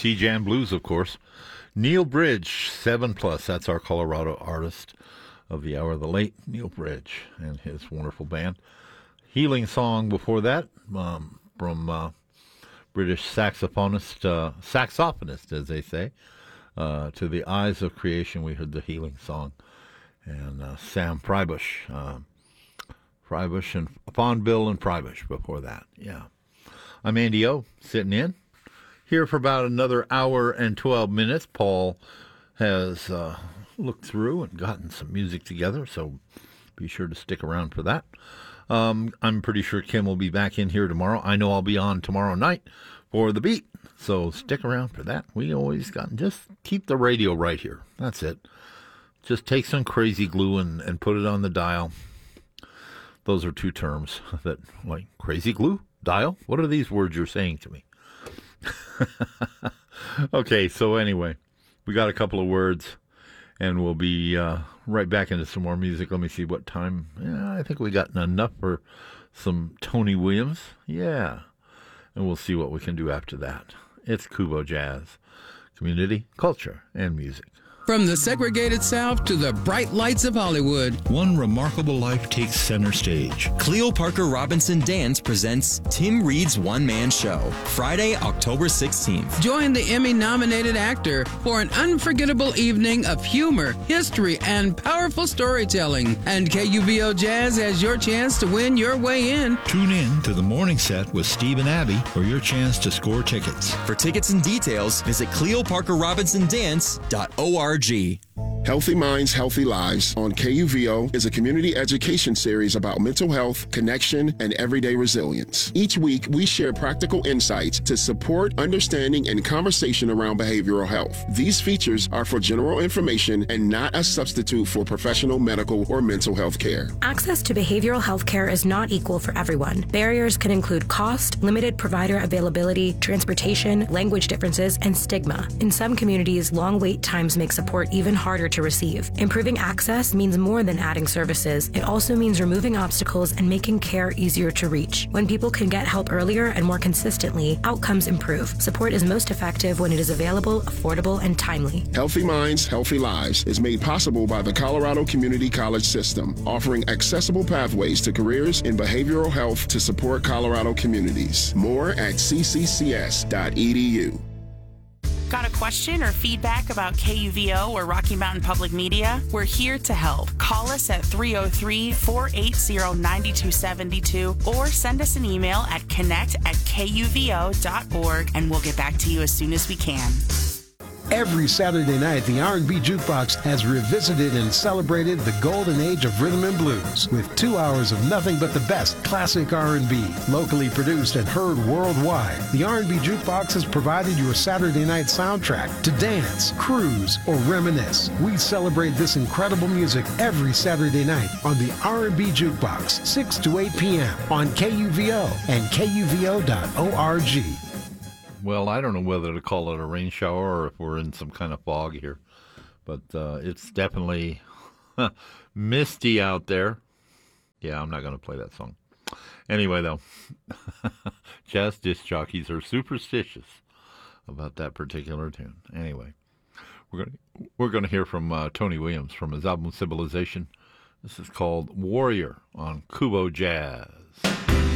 C-Jam Blues, of course. Neil Bridge, 7 Plus. That's our Colorado artist of the hour, the late Neil Bridge and his wonderful band. Healing Song before that from British saxophonist, as they say. To the Eyes of Creation, we heard the Healing Song. And Sam Freibush. Freibush and Fonbill and Freibush before that. Yeah. I'm Andy O, sitting in here for about another hour and 12 minutes. Paul has looked through and gotten some music together, so be sure to stick around for that. I'm pretty sure Kim will be back in here tomorrow. I know I'll be on tomorrow night for The Beat, so stick around for that. We always just keep the radio right here. That's it. Just take some crazy glue and put it on the dial. Those are two terms that, like, crazy glue, dial. What are these words you're saying to me? Okay, so anyway, we got a couple of words, and we'll be right back into some more music. Let me see what time. Yeah, I think we got enough for some Tony Williams. Yeah, and we'll see what we can do after that. It's Kubo Jazz, community, culture, and music. From the segregated South to the bright lights of Hollywood, one remarkable life takes center stage. Cleo Parker Robinson Dance presents Tim Reed's one-man show, Friday, October 16th. Join the Emmy-nominated actor for an unforgettable evening of humor, history, and powerful storytelling. And KUVO Jazz has your chance to win your way in. Tune in to the morning set with Steve and Abby for your chance to score tickets. For tickets and details, visit CleoParkerRobinsonDance.org. Healthy Minds, Healthy Lives on KUVO is a community education series about mental health, connection, and everyday resilience. Each week, we share practical insights to support understanding and conversation around behavioral health. These features are for general information and not a substitute for professional medical or mental health care. Access to behavioral health care is not equal for everyone. Barriers can include cost, limited provider availability, transportation, language differences, and stigma. In some communities, long wait times make support even harder to receive. Improving access means more than adding services. It also means removing obstacles and making care easier to reach. When people can get help earlier and more consistently, outcomes improve. Support is most effective when it is available, affordable, and timely. Healthy Minds, Healthy Lives is made possible by the Colorado Community College System, offering accessible pathways to careers in behavioral health to support Colorado communities. More at cccs.edu. Got a question or feedback about KUVO or Rocky Mountain Public Media? We're here to help. Call us at 303-480-9272 or send us an email at connect@kuvo.org and we'll get back to you as soon as we can. Every Saturday night, the R&B Jukebox has revisited and celebrated the golden age of rhythm and blues with 2 hours of nothing but the best classic R&B, locally produced and heard worldwide. The R&B Jukebox has provided your Saturday night soundtrack to dance, cruise, or reminisce. We celebrate this incredible music every Saturday night on the R&B Jukebox, 6 to 8 p.m. on KUVO and KUVO.org. Well, I don't know whether to call it a rain shower or if we're in some kind of fog here, but it's definitely misty out there. Yeah, I'm not going to play that song. Anyway, though, jazz disc jockeys are superstitious about that particular tune. Anyway, we're going to hear from Tony Williams from his album Civilization. This is called Warrior on Kubo Jazz.